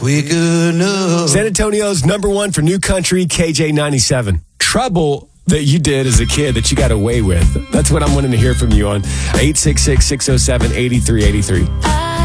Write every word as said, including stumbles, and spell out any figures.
We good enough. San Antonio's number one for new country, K J ninety-seven. Trouble that you did as a kid that you got away with. That's what I'm wanting to hear from you on eight six six, six oh seven, eight three eight three.